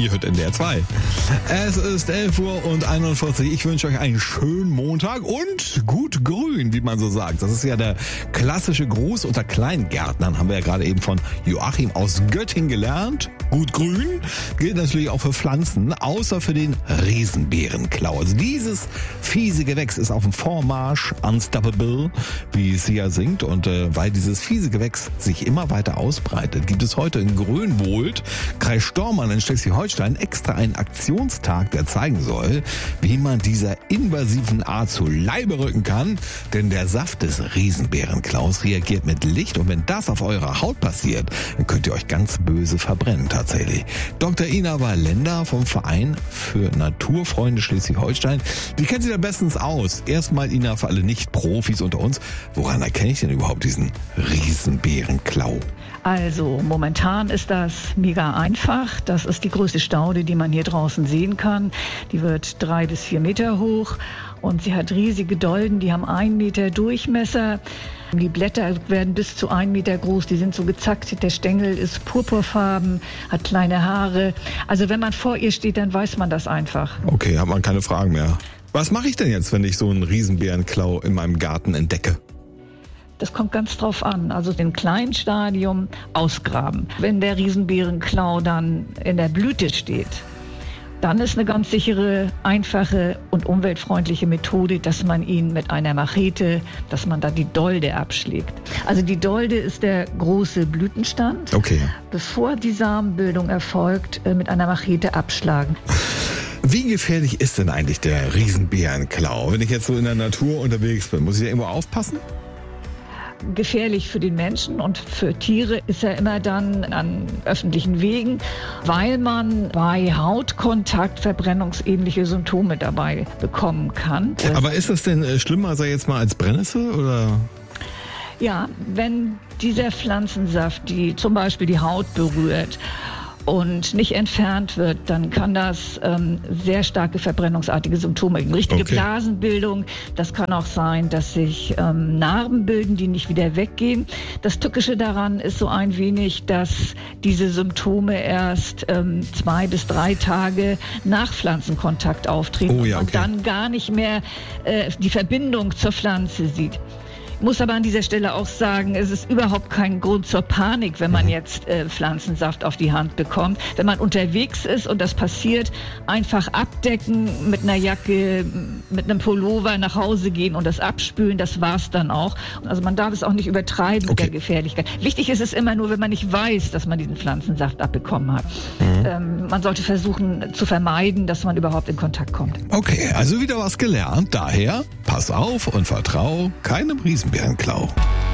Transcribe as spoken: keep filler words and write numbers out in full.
Ihr hört N D R zwei. Es ist elf Uhr und einundvierzig. Ich wünsche euch einen schönen Montag und gut grün, wie man so sagt. Das ist ja der klassische Gruß unter Kleingärtnern. Haben wir ja gerade eben von Joachim aus Göttingen gelernt. Gut grün gilt natürlich auch für Pflanzen, außer für den Riesenbeerenklau. Also dieses fiese Gewächs ist auf dem Vormarsch, unstoppable, wie es ja singt. Und äh, weil dieses fiese Gewächs sich immer weiter ausbreitet, gibt es heute in Grönwohlt, Kreis Stormarn in Schleswig-Holstein, extra einen Aktionstag, der zeigen soll, wie man dieser invasiven Art zu Leibe rücken kann. Denn der Saft des Riesenbeerenklaus reagiert mit Licht und wenn das auf eurer Haut passiert, dann könnt ihr euch ganz böse verbrennen tatsächlich. Doktor Ina Wallender vom Verein für Naturfreunde Schleswig-Holstein, die kennt sich da bestens aus. Erstmal, Ina, für alle Nicht-Profis unter uns, woran erkenne ich denn überhaupt diesen Riesenbeerenklau? Also momentan ist das mega einfach. Das ist die größte Staude, die man hier draußen sehen kann. Die wird drei bis vier Meter hoch und sie hat riesige Dolden, die haben einen Meter Durchmesser. Die Blätter werden bis zu einen Meter groß, die sind so gezackt. Der Stängel ist purpurfarben, hat kleine Haare. Also wenn man vor ihr steht, dann weiß man das einfach. Okay, hat man keine Fragen mehr. Was mache ich denn jetzt, wenn ich so einen Riesenbeerenklau in meinem Garten entdecke? Das kommt ganz drauf an. Also im kleinen Stadium ausgraben. Wenn der Riesenbeerenklau dann in der Blüte steht, dann ist eine ganz sichere, einfache und umweltfreundliche Methode, dass man ihn mit einer Machete, dass man da die Dolde abschlägt. Also die Dolde ist der große Blütenstand. Okay. Bevor die Samenbildung erfolgt, mit einer Machete abschlagen. Wie gefährlich ist denn eigentlich der Riesenbeerenklau? Wenn ich jetzt so in der Natur unterwegs bin, muss ich da irgendwo aufpassen? Gefährlich für den Menschen und für Tiere ist er immer dann an öffentlichen Wegen, weil man bei Hautkontakt verbrennungsähnliche Symptome dabei bekommen kann. Aber ist das denn schlimmer, sag ich jetzt mal, als Brennnessel oder? Ja, wenn dieser Pflanzensaft, die zum Beispiel die Haut berührt und nicht entfernt wird, dann kann das ähm, sehr starke verbrennungsartige Symptome geben. Richtige okay. Blasenbildung, das kann auch sein, dass sich ähm, Narben bilden, die nicht wieder weggehen. Das Tückische daran ist so ein wenig, dass diese Symptome erst ähm, zwei bis drei Tage nach Pflanzenkontakt auftreten oh, ja, okay. und dann gar nicht mehr äh, die Verbindung zur Pflanze sieht. Ich muss aber an dieser Stelle auch sagen, es ist überhaupt kein Grund zur Panik, wenn man jetzt äh, Pflanzensaft auf die Hand bekommt. Wenn man unterwegs ist und das passiert, einfach abdecken mit einer Jacke, mit einem Pullover nach Hause gehen und das abspülen, das war's dann auch. Also man darf es auch nicht übertreiben mit okay. der Gefährlichkeit. Wichtig ist es immer nur, wenn man nicht weiß, dass man diesen Pflanzensaft abbekommen hat. Mhm. Ähm, man sollte versuchen zu vermeiden, dass man überhaupt in Kontakt kommt. Okay, also wieder was gelernt. Daher, pass auf und vertrau keinem Riesenbeerenklau.